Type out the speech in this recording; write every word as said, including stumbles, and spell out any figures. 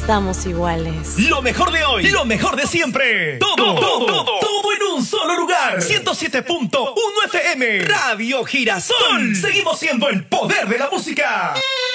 estamos iguales. Lo mejor de hoy, lo mejor de siempre. Todo, todo, todo, todo, todo en un solo lugar. ciento siete punto uno F M. Radio Girasol. Seguimos siendo el poder de la música.